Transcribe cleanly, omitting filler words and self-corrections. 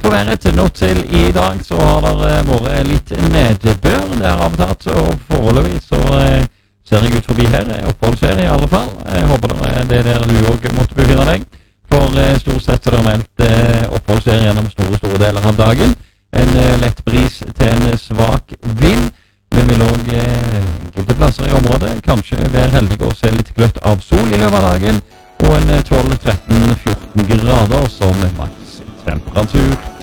for været nå til i dag, så har det vært litt nedbør. Det har avtatt, og foreløpig så ser jeg ut forbi her. Oppholdsferie i alle fall. Jeg håper det der du også måtte befinne deg. For stort sett så er det meldt oppholdsferie gjennom store deler av dagen. En lett bris til en svak vind. Vi vil også enkelte plasser i området kanskje være heldige å se litt gløtt av sol i løpet av dagen. Og en 12-13-14 grader som maks temperatur.